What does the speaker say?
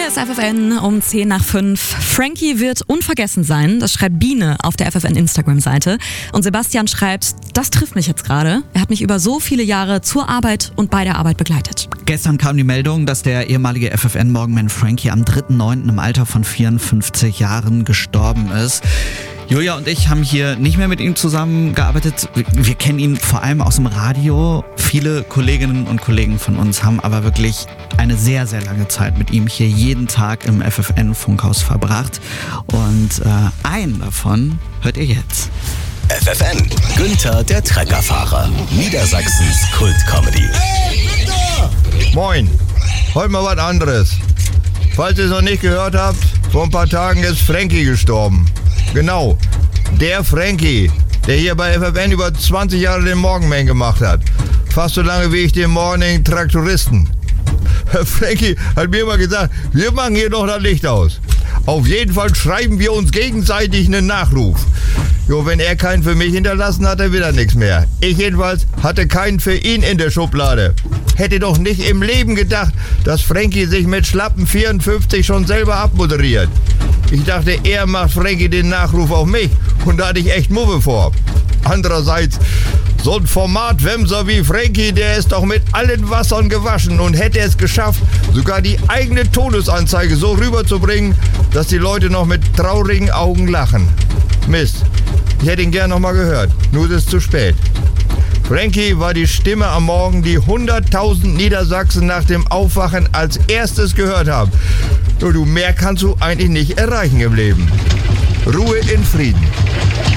Hier ist FFN um 10 nach 5. Frankie wird unvergessen sein. Das schreibt Biene auf der FFN Instagram-Seite. Und Sebastian schreibt, das trifft mich jetzt gerade. Er hat mich über so viele Jahre zur Arbeit und bei der Arbeit begleitet. Gestern kam die Meldung, dass der ehemalige FFN-Morgenman Frankie am 3.9. im Alter von 54 Jahren gestorben ist. Julia und ich haben hier nicht mehr mit ihm zusammengearbeitet. Wir kennen ihn vor allem aus dem Radio. Viele Kolleginnen und Kollegen von uns haben aber wirklich eine sehr, sehr lange Zeit mit ihm hier jeden Tag im FFN-Funkhaus verbracht. Und einen davon hört ihr jetzt. FFN, Günther der Treckerfahrer, Niedersachsens Kult-Comedy. Hey, Günther! Moin, heute mal was anderes. Falls ihr es noch nicht gehört habt, vor ein paar Tagen ist Frankie gestorben. Genau, der Frankie, der hier bei FFN über 20 Jahre den Morgenman gemacht hat. Fast so lange wie ich den Morning Traktoristen. Frankie hat mir immer gesagt, wir machen hier noch das Licht aus. Auf jeden Fall schreiben wir uns gegenseitig einen Nachruf. Jo, wenn er keinen für mich hinterlassen hat, dann will er nichts mehr. Ich jedenfalls hatte keinen für ihn in der Schublade. Hätte doch nicht im Leben gedacht, dass Frankie sich mit schlappen 54 schon selber abmoderiert. Ich dachte, er macht Frankie den Nachruf auf mich und da hatte ich echt Muffe vor. Andererseits, so ein Formatwemser wie Frankie, der ist doch mit allen Wassern gewaschen und hätte es geschafft, sogar die eigene Todesanzeige so rüberzubringen, dass die Leute noch mit traurigen Augen lachen. Mist, ich hätte ihn gern noch mal gehört, nur ist es zu spät. Frankie war die Stimme am Morgen, die 100.000 Niedersachsen nach dem Aufwachen als erstes gehört haben. Nur du, mehr kannst du eigentlich nicht erreichen im Leben. Ruhe in Frieden.